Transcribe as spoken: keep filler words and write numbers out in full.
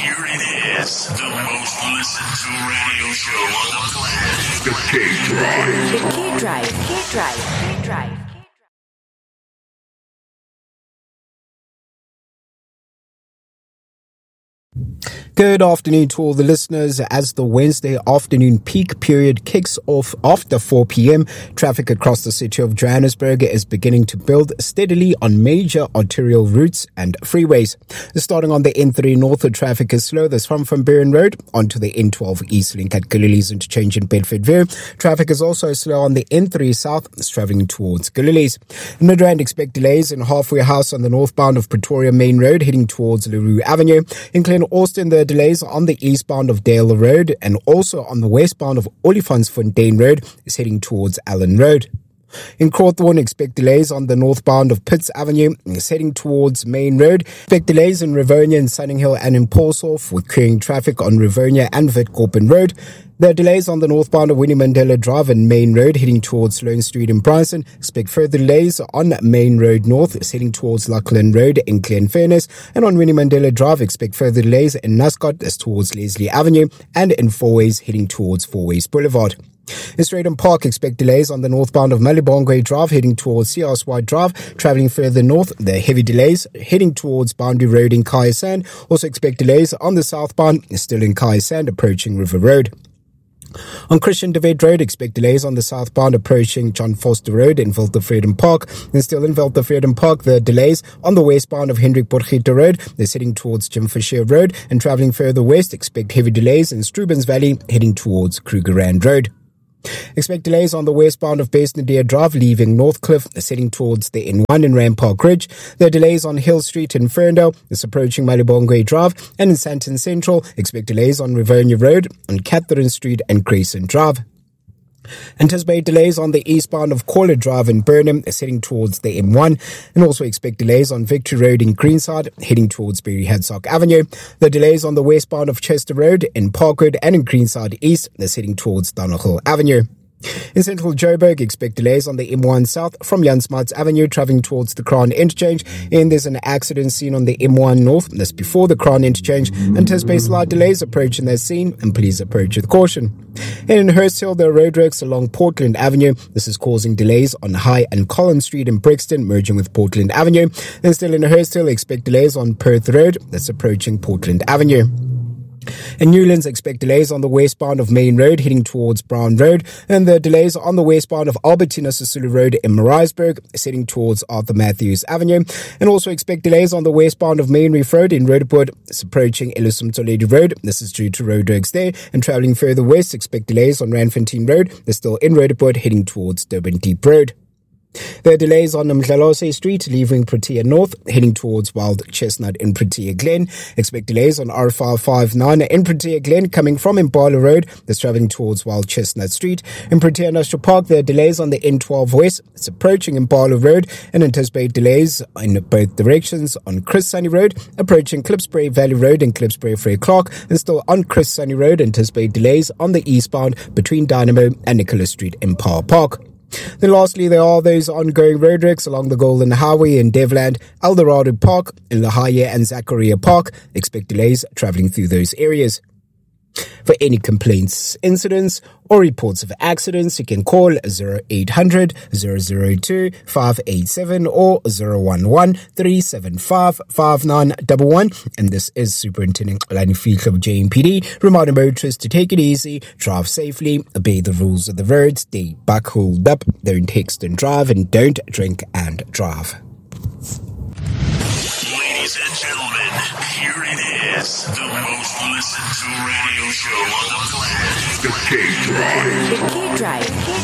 Here it is, the most listened to radio show on the planet. The K Drive. The K Drive. K Drive. K Drive. Good afternoon to all the listeners. As the Wednesday afternoon peak period kicks off after four p.m, traffic across the city of Johannesburg is beginning to build steadily on major arterial routes and freeways. Starting on the N three North, the traffic is slow. This from Van Buren Road onto the N twelve East Link at Galilee's interchange in Bedfordview. Traffic is also slow on the N three South, traveling towards Galilee's. In Midrand, expect delays in Halfway House on the northbound of Pretoria Main Road heading towards Leroux Avenue. In Glen Austin, the delays on the eastbound of Dale Road and also on the westbound of Olifantsfontein Road is heading towards Allen Road. In Crawthorne, expect delays on the northbound of Pitts Avenue is heading towards Main Road. Expect delays in Rivonia and Sunninghill and in Paulshof with clearing traffic on Rivonia and Witkoppen Road. There are delays on the northbound of Winnie Mandela Drive and Main Road heading towards Sloane Street in Brighton. Expect further delays on Main Road North is heading towards Lachlan Road in Glenfernis. And on Winnie Mandela Drive, expect further delays in Nascot as towards Leslie Avenue and in Fourways heading towards Fourways Boulevard. In Straighton Park, expect delays on the northbound of Malibongwe Drive heading towards C R S Y Drive. Travelling further north, there are heavy delays heading towards Boundary Road in Kayasand. Also expect delays on the southbound, still in Kayasand, approaching River Road. On Christian de Wet Road, expect delays on the southbound approaching John Foster Road in Wiltervreden Park. And still in Wiltervreden Park, the delays on the westbound of Hendrik Borgita Road. They're heading towards Jim Fisher Road. And travelling further west, expect heavy delays in Strubens Valley heading towards Kruger Rand Road. Expect delays on the westbound of Besnadeer Drive leaving Northcliffe, heading towards the N one in Rampart Ridge. There are delays on Hill Street in Ferndale, it's approaching Malibongwe Drive, and in Sandton Central, expect delays on Rivonia Road, on Catherine Street and Grayson Drive. Anticipate delays on the eastbound of Caller Drive in Burnham, heading towards the M one, and also expect delays on Victory Road in Greenside, heading towards Berry Hadsock Avenue. The delays on the westbound of Chester Road in Parkwood and in Greenside East, that's heading towards Donegal Avenue. In central Joburg, expect delays on the M one South from Jan Smuts Avenue travelling towards the Crown Interchange. And there's an accident seen on the M one North, that's before the Crown Interchange. Anticipate slight delays approaching that scene, and please approach with caution. And in Hurst Hill, there are roadworks along Portland Avenue. This is causing delays on High and Collins Street in Brixton, merging with Portland Avenue. And still in Hurst Hill, expect delays on Perth Road, that's approaching Portland Avenue. In Newlands, expect delays on the westbound of Main Road heading towards Brown Road, and the delays on the westbound of Albertina Sisulu Road in Maritzburg heading towards Arthur Matthews Avenue, and also expect delays on the westbound of Main Reef Road in Roodepoort, it's approaching Ellison Toledo Road. This is due to roadworks there, and travelling further west, expect delays on Randfontein Road. They're still in Roodepoort heading towards Durban Deep Road. There are delays on Mdlalose Street, leaving Protea North, heading towards Wild Chestnut in Protea Glen. Expect delays on R five fifty-nine in Protea Glen, coming from Impala Road, that's travelling towards Wild Chestnut Street. In Protea Industrial Park, there are delays on the N twelve West, it's approaching Impala Road, and anticipate delays in both directions on Chris Sunny Road, approaching Klipspruit Valley Road and Klipspruit Frey Clark, and still on Chris Sunny Road, anticipate delays on the eastbound between Dynamo and Nicholas Street in Power Park. Then lastly, there are those ongoing roadworks along the Golden Highway in Devland, Eldorado Park, in Lahaya and Zachariah Park. Expect delays travelling through those areas. For any complaints, incidents, or reports of accidents, you can call zero eight hundred, zero zero two, five eight seven or zero one one, three seven five, five nine one one. And this is Superintendent Xolani Fihlo of J M P D, reminding motorists to take it easy, drive safely, obey the rules of the road, stay back hold up, don't text and drive, and don't drink and drive. Ladies and gentlemen, here it is, the most listened to radio show on the planet. The K Drive. The K Drive.